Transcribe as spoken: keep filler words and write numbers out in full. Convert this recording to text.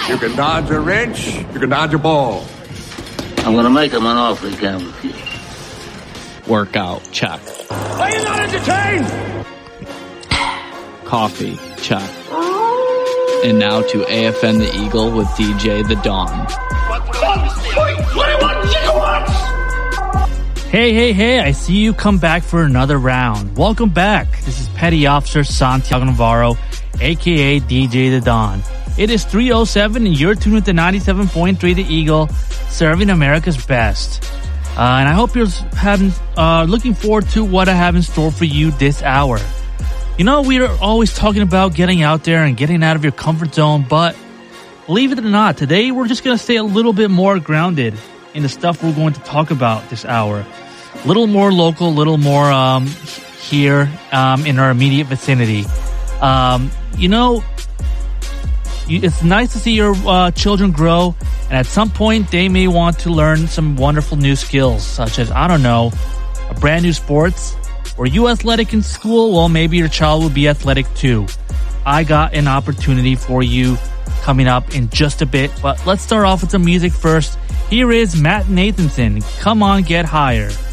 You can dodge a wrench, you can dodge a ball. I'm gonna make him an offer he can't refuse. Workout, check. Are you not entertained? Coffee, check. And now to A F N the Eagle with D J The Don. Hey, hey, hey, I see you come back for another round. Welcome back. This is Petty Officer Santiago Navarro, aka D J The Don. It is three oh seven and you're tuned to ninety-seven point three The Eagle, serving America's best. Uh, and I hope you're having, uh, looking forward to what I have in store for you this hour. You know, we are always talking about getting out there and getting out of your comfort zone, but believe it or not, today we're just going to stay a little bit more grounded in the stuff we're going to talk about this hour. A little more local, a little more um, here um, in our immediate vicinity. Um, you know, you, it's nice to see your uh, children grow, and at some point they may want to learn some wonderful new skills, such as, I don't know, a brand new sports. Were you athletic in school? Well, maybe your child will be athletic too. I got an opportunity for you coming up in just a bit, but let's start off with some music first. Here is Matt Nathanson, Come On Get Higher.